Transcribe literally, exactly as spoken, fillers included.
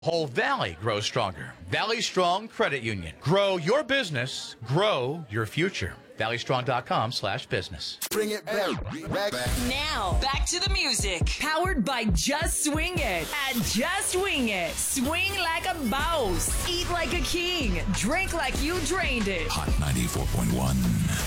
Whole Valley grows stronger. Valley Strong Credit Union. Grow your business. Grow your future. ValleyStrong.com slash business. Bring it back. back. Now, back to the music. Powered by Just Swing It. At Just Swing It. Swing like a boss. Eat like a king. Drink like you drained it. Hot ninety-four point one.